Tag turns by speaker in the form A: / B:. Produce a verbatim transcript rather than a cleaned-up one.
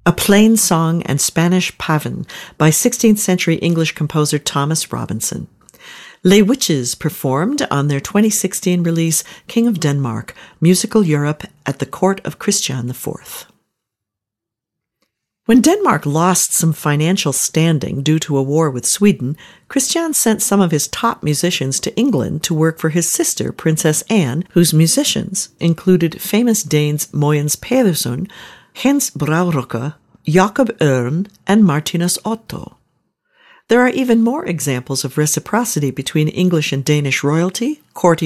A: a plain song and Spanish pavane by sixteenth century English composer Thomas Robinson. Les Witches performed on their twenty sixteen release King of Denmark, Musical Europe at the court of Christian the Fourth. When Denmark lost some financial standing due to a war with Sweden, Christian sent some of his top musicians to England to work for his sister, Princess Anne, whose musicians included famous Danes Mogens Pedersen, Hans Brauerke, Jacob Ørn, and Martinus Otto. There are even more examples of reciprocity between English and Danish royalty, courtiers,